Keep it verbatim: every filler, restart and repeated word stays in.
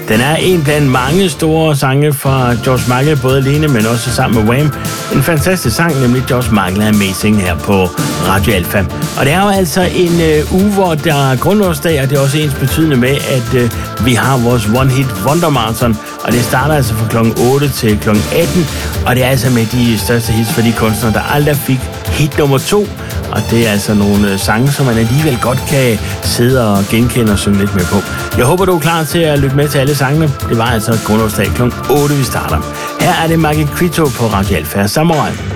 Den er en blandt mange store sange fra George Michael, både alene, men også sammen med Wham. En fantastisk sang, nemlig George Michael Amazing her på Radio Alfa. Og det er jo altså en øh, uge, hvor der er grundlovsdag, og det er også ens betydende med, at øh, vi har vores One Hit Wonder Marathon. Og det starter altså fra klokken otte til klokken atten. Og det er altså med de største hits for de kunstnere, der aldrig fik hit nummer to. Og det er altså nogle sange, som man alligevel godt kan sidde og genkende og synge lidt med på. Jeg håber, du er klar til at lytte med til alle sangene. Det var altså grundlovsdag klokken otte, vi starter. Her er det Michael Cretu på Radio Alfa. Samurai.